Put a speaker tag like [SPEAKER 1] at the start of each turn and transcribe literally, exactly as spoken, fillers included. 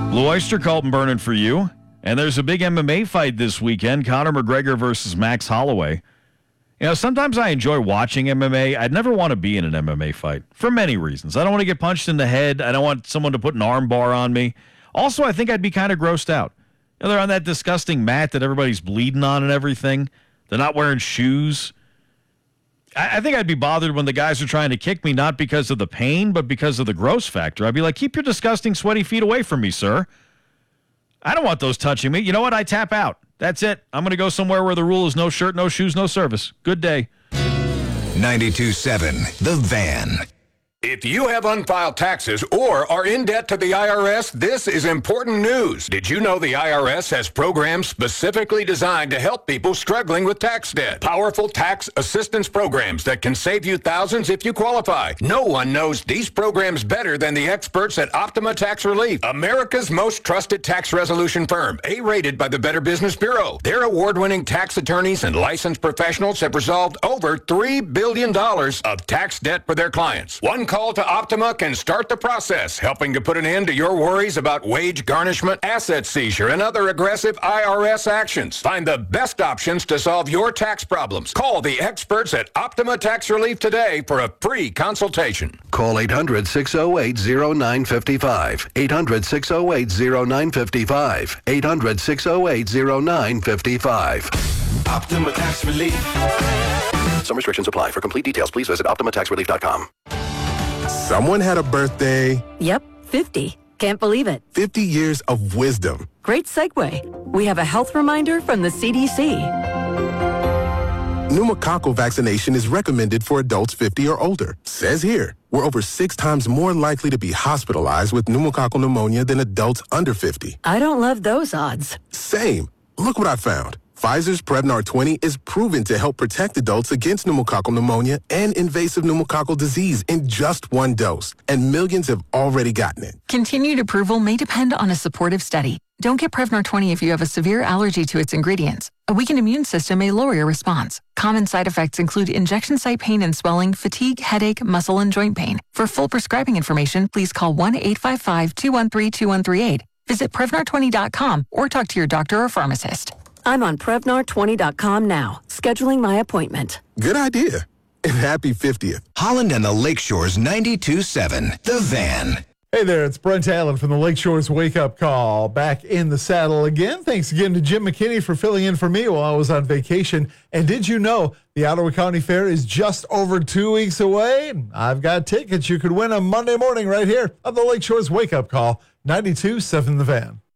[SPEAKER 1] Blue Oyster Cult burning for you. And there's a big M M A fight this weekend, Conor McGregor versus Max Holloway. You know, sometimes I enjoy watching M M A. I'd never want to be in an M M A fight for many reasons. I don't want to get punched in the head. I don't want someone to put an arm bar on me. Also, I think I'd be kind of grossed out. You know, they're on that disgusting mat that everybody's bleeding on and everything. They're not wearing shoes. I, I think I'd be bothered when the guys are trying to kick me, not because of the pain, but because of the gross factor. I'd be like, keep your disgusting, sweaty feet away from me, sir. I don't want those touching me. You know what? I tap out. That's it. I'm going to go somewhere where the rule is no shirt, no shoes, no service. Good day.
[SPEAKER 2] ninety-two point seven The Van.
[SPEAKER 3] If you have unfiled taxes or are in debt to the I R S, this is important news. Did you know the I R S has programs specifically designed to help people struggling with tax debt? Powerful tax assistance programs that can save you thousands if you qualify. No one knows these programs better than the experts at Optima Tax Relief, America's most trusted tax resolution firm, A-rated by the Better Business Bureau. Their award-winning tax attorneys and licensed professionals have resolved over three billion dollars of tax debt for their clients. One call to Optima can start the process, helping to put an end to your worries about wage garnishment, asset seizure, and other aggressive I R S actions. Find the best options to solve your tax problems. Call the experts at Optima Tax Relief today for a free consultation.
[SPEAKER 4] Call eight hundred, six oh eight, oh nine five five. eight hundred, six oh eight, oh nine five five. eight hundred, six oh eight, oh nine five five.
[SPEAKER 2] Optima Tax Relief.
[SPEAKER 4] Some restrictions apply. For complete details, please visit optima tax relief dot com.
[SPEAKER 5] Someone had a birthday.
[SPEAKER 6] Yep, fifty. Can't believe it.
[SPEAKER 5] fifty years of wisdom.
[SPEAKER 6] Great segue. We have a health reminder from the C D C.
[SPEAKER 5] Pneumococcal vaccination is recommended for adults fifty or older. Says here, we're over six times more likely to be hospitalized with pneumococcal pneumonia than adults under fifty.
[SPEAKER 6] I don't love those odds.
[SPEAKER 5] Same. Look what I found. Pfizer's Prevnar twenty is proven to help protect adults against pneumococcal pneumonia and invasive pneumococcal disease in just one dose, and millions have already gotten it.
[SPEAKER 7] Continued approval may depend on a supportive study. Don't get Prevnar twenty if you have a severe allergy to its ingredients. A weakened immune system may lower your response. Common side effects include injection site pain and swelling, fatigue, headache, muscle, and joint pain. For full prescribing information, please call one eight five five, two one three, two one three eight. Visit Prevnar twenty dot com or talk to your doctor or pharmacist.
[SPEAKER 6] I'm on Prevnar twenty dot com now, scheduling my appointment.
[SPEAKER 5] Good idea. And happy fiftieth.
[SPEAKER 2] Holland and the Lakeshore's ninety-two point seven The Van.
[SPEAKER 8] Hey there, it's Brent Allen from the Lakeshore's Wake Up Call. Back in the saddle again. Thanks again to Jim McKinney for filling in for me while I was on vacation. And did you know the Ottawa County Fair is just over two weeks away? I've got tickets you could win on Monday morning right here on the Lakeshore's Wake Up Call, ninety-two point seven The Van.